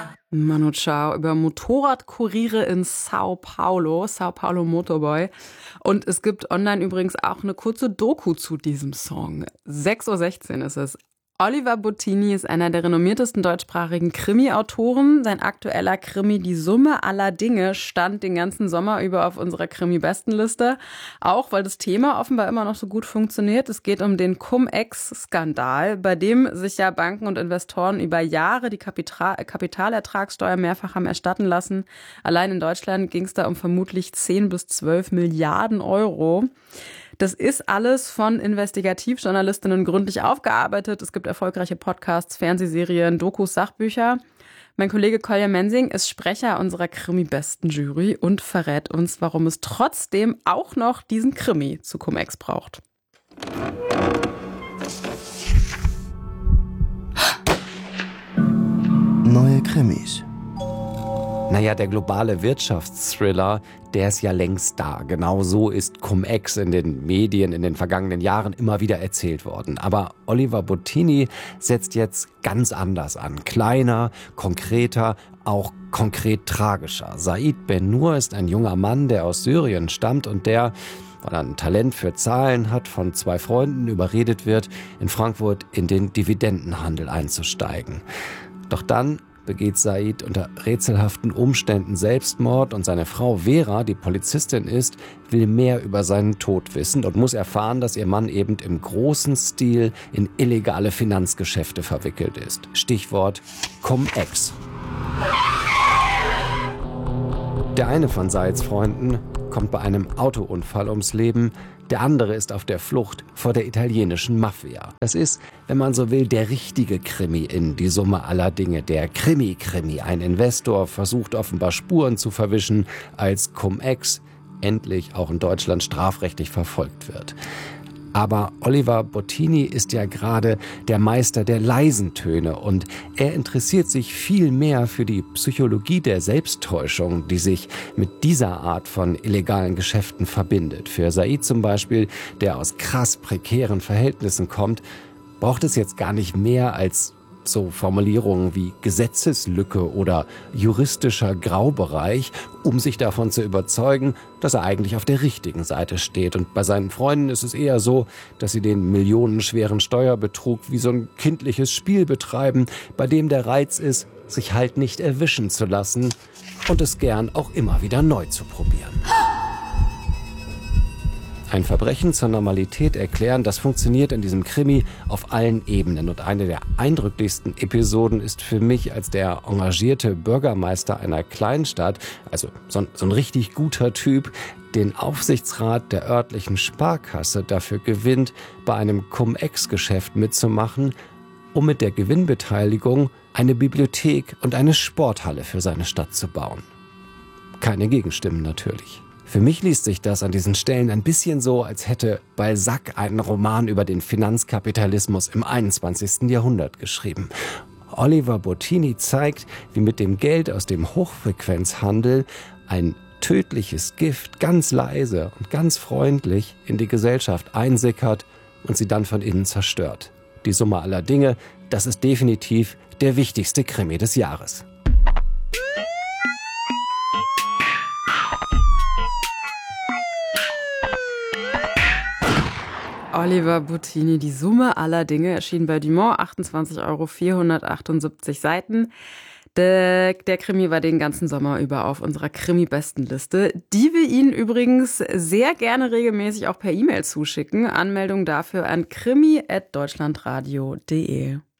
Manu Chao über Motorradkuriere in Sao Paulo Motorboy. Und es gibt online übrigens auch eine kurze Doku zu diesem Song. 6:16 Uhr ist es. Oliver Bottini ist einer der renommiertesten deutschsprachigen Krimi-Autoren. Sein aktueller Krimi Die Summe aller Dinge stand den ganzen Sommer über auf unserer Krimi-Bestenliste. Auch weil das Thema offenbar immer noch so gut funktioniert. Es geht um den Cum-Ex-Skandal, bei dem sich ja Banken und Investoren über Jahre die Kapitalertragssteuer mehrfach haben erstatten lassen. Allein in Deutschland ging es da um vermutlich 10 bis 12 Milliarden Euro. Das ist alles von Investigativjournalistinnen gründlich aufgearbeitet. Es gibt erfolgreiche Podcasts, Fernsehserien, Dokus, Sachbücher. Mein Kollege Kolja Mensing ist Sprecher unserer Krimi-Besten-Jury und verrät uns, warum es trotzdem auch noch diesen Krimi zu Cum-Ex braucht. Neue Krimis. Naja, der globale Wirtschaftsthriller, der ist ja längst da. Genau so ist Cum-Ex in den Medien in den vergangenen Jahren immer wieder erzählt worden. Aber Oliver Bottini setzt jetzt ganz anders an. Kleiner, konkreter, auch konkret tragischer. Said Ben-Nur ist ein junger Mann, der aus Syrien stammt und der, weil er ein Talent für Zahlen hat, von 2 Freunden überredet wird, in Frankfurt in den Dividendenhandel einzusteigen. Doch dann begeht Said unter rätselhaften Umständen Selbstmord und seine Frau Vera, die Polizistin ist, will mehr über seinen Tod wissen und muss erfahren, dass ihr Mann eben im großen Stil in illegale Finanzgeschäfte verwickelt ist. Stichwort Cum-Ex. Der eine von Saids Freunden kommt bei einem Autounfall ums Leben, der andere ist auf der Flucht vor der italienischen Mafia. Das ist, wenn man so will, der richtige Krimi in Die Summe aller Dinge, der Krimi-Krimi. Ein Investor versucht offenbar Spuren zu verwischen, als Cum-Ex endlich auch in Deutschland strafrechtlich verfolgt wird. Aber Oliver Bottini ist ja gerade der Meister der leisen Töne und er interessiert sich viel mehr für die Psychologie der Selbsttäuschung, die sich mit dieser Art von illegalen Geschäften verbindet. Für Said zum Beispiel, der aus krass prekären Verhältnissen kommt, braucht es jetzt gar nicht mehr als so Formulierungen wie Gesetzeslücke oder juristischer Graubereich, um sich davon zu überzeugen, dass er eigentlich auf der richtigen Seite steht. Und bei seinen Freunden ist es eher so, dass sie den millionenschweren Steuerbetrug wie so ein kindliches Spiel betreiben, bei dem der Reiz ist, sich halt nicht erwischen zu lassen und es gern auch immer wieder neu zu probieren. Ein Verbrechen zur Normalität erklären, das funktioniert in diesem Krimi auf allen Ebenen. Und eine der eindrücklichsten Episoden ist für mich, als der engagierte Bürgermeister einer Kleinstadt, also so ein richtig guter Typ, den Aufsichtsrat der örtlichen Sparkasse dafür gewinnt, bei einem Cum-Ex-Geschäft mitzumachen, um mit der Gewinnbeteiligung eine Bibliothek und eine Sporthalle für seine Stadt zu bauen. Keine Gegenstimmen natürlich. Für mich liest sich das an diesen Stellen ein bisschen so, als hätte Balzac einen Roman über den Finanzkapitalismus im 21. Jahrhundert geschrieben. Oliver Bottini zeigt, wie mit dem Geld aus dem Hochfrequenzhandel ein tödliches Gift ganz leise und ganz freundlich in die Gesellschaft einsickert und sie dann von innen zerstört. Die Summe aller Dinge, das ist definitiv der wichtigste Krimi des Jahres. Oliver Bottini, Die Summe aller Dinge, erschien bei Dumont, 28 Euro, 478 Seiten. Der Krimi war den ganzen Sommer über auf unserer Krimi-Bestenliste, die wir Ihnen übrigens sehr gerne regelmäßig auch per E-Mail zuschicken. Anmeldung dafür an krimi@deutschlandradio.de.